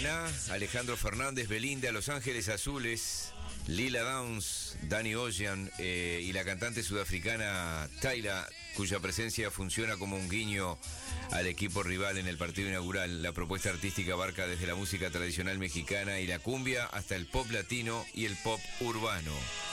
Maná, Alejandro Fernández, Belinda, Los Ángeles Azules, Lila Downs, Danny Ocean y la cantante sudafricana Tyla, cuya presencia funciona como un guiño al equipo rival en el partido inaugural. La propuesta artística abarca desde la música tradicional mexicana y la cumbia hasta el pop latino y el pop urbano.